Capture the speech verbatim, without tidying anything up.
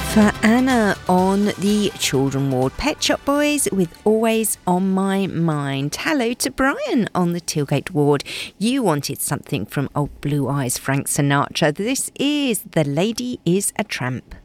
For Anna on the Children Ward, Pet Shop Boys with Always on My Mind. Hello to Brian on the Tilgate Ward. You wanted something from Old Blue Eyes Frank Sinatra. This is The Lady is a Tramp.